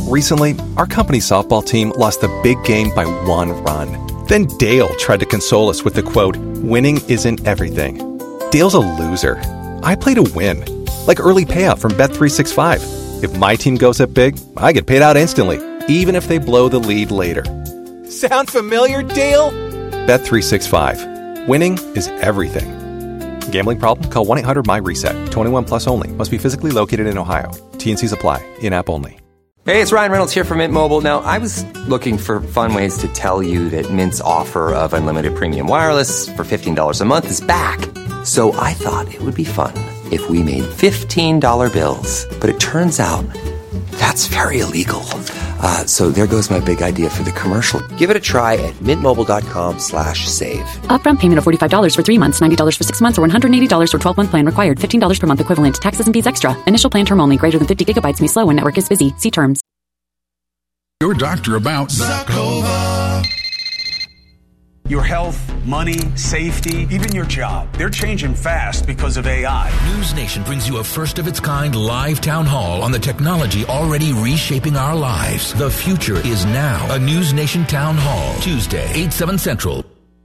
Recently, our company softball team lost the big game by 1 run. Then Dale tried to console us with the quote, "Winning isn't everything." Dale's a loser. I play to win. Like early payout from Bet365. If my team goes up big, I get paid out instantly, even if they blow the lead later. Sound familiar, Dale? Bet365. Winning is everything. Gambling problem? Call 1-800-MY-RESET. 21 plus only. Must be physically located in Ohio. T&Cs apply. In-app only. Hey, it's Ryan Reynolds here from Mint Mobile. Now, I was looking for fun ways to tell you that Mint's offer of unlimited premium wireless for $15 a month is back. So I thought it would be fun if we made $15 bills. But it turns out that's very illegal. So there goes my big idea for the commercial. Give it a try at mintmobile.com/save. Upfront payment of $45 for 3 months, $90 for 6 months, or $180 for 12-month plan required. $15 per month equivalent. Taxes and fees extra. Initial plan term only. Greater than 50 gigabytes may slow when network is busy. See terms. Your doctor about Zakova. Your health, money, safety, even your job. They're changing fast because of AI. News Nation brings you a first-of-its-kind live town hall on the technology already reshaping our lives. The future is now. A News Nation town hall. Tuesday, 8/7 Central.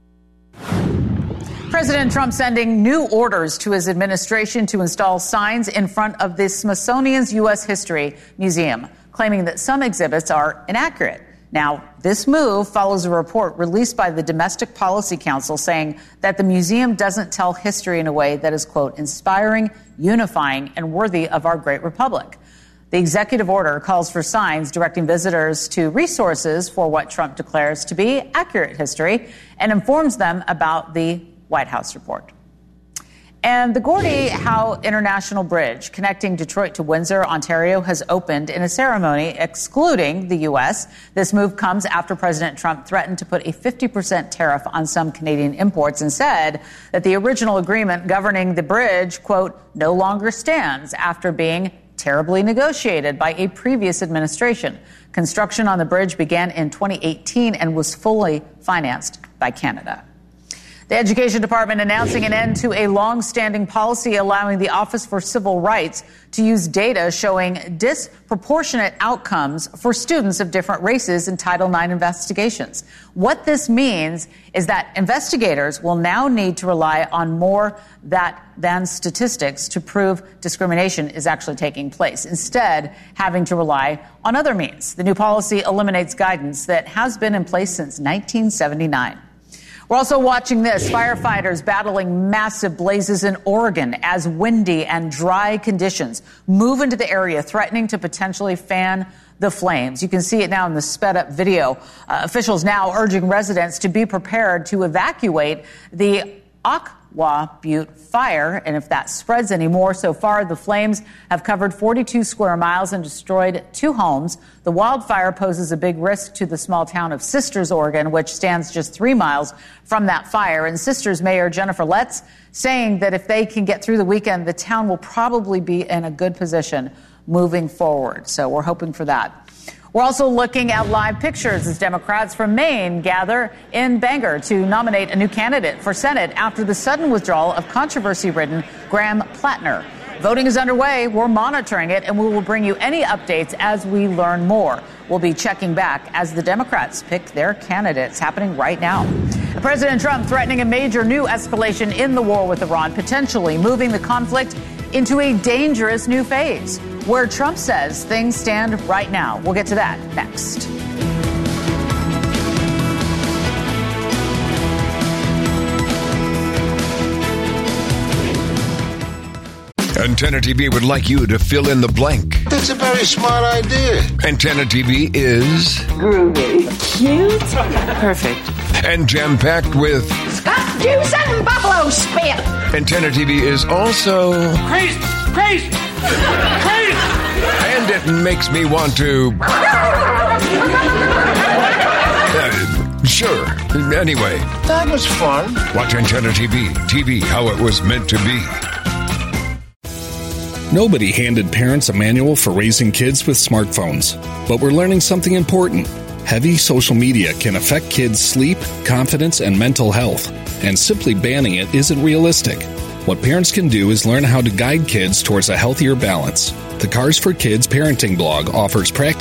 President Trump sending new orders to his administration to install signs in front of the Smithsonian's U.S. History Museum, claiming that some exhibits are inaccurate. Now, this move follows a report released by the Domestic Policy Council saying that the museum doesn't tell history in a way that is, quote, inspiring, unifying, and worthy of our great republic. The executive order calls for signs directing visitors to resources for what Trump declares to be accurate history and informs them about the White House report. And the Gordie Howe International Bridge connecting Detroit to Windsor, Ontario, has opened in a ceremony excluding the U.S. This move comes after President Trump threatened to put a 50% tariff on some Canadian imports and said that the original agreement governing the bridge, quote, no longer stands after being terribly negotiated by a previous administration. Construction on the bridge began in 2018 and was fully financed by Canada. The Education Department announcing an end to a long-standing policy allowing the Office for Civil Rights to use data showing disproportionate outcomes for students of different races in Title IX investigations. What this means is that investigators will now need to rely on more than statistics to prove discrimination is actually taking place, instead having to rely on other means. The new policy eliminates guidance that has been in place since 1979. We're also watching this. Firefighters battling massive blazes in Oregon as windy and dry conditions move into the area, threatening to potentially fan the flames. You can see it now in the sped-up video. Officials now urging residents to be prepared to evacuate the Aqua Butte fire. And if that spreads anymore, so far the flames have covered 42 square miles and destroyed 2 homes. The wildfire poses a big risk to the small town of Sisters, Oregon, which stands just 3 miles from that fire. And Sisters Mayor Jennifer Letts saying that if they can get through the weekend, the town will probably be in a good position moving forward. So we're hoping for that. We're also looking at live pictures as Democrats from Maine gather in Bangor to nominate a new candidate for Senate after the sudden withdrawal of controversy-ridden Graham Plattner. Voting is underway. We're monitoring it, and we will bring you any updates as we learn more. We'll be checking back as the Democrats pick their candidates, happening right now. President Trump threatening a major new escalation in the war with Iran, potentially moving the conflict into a dangerous new phase, where Trump says things stand right now. We'll get to that next. Antenna TV would like you to fill in the blank. That's a very smart idea. Antenna TV is groovy, cute, perfect, and jam-packed with Scott juice and buffalo spit. Antenna TV is also crazy. And it makes me want to sure. Anyway, that was fun. Watch Antenna TV how it was meant to be. Nobody handed parents a manual for raising kids with smartphones, but we're learning something important. Heavy social media can affect kids' sleep, confidence, and mental health, and simply banning it isn't realistic. What parents can do is learn how to guide kids towards a healthier balance. The Cars for Kids parenting blog offers practical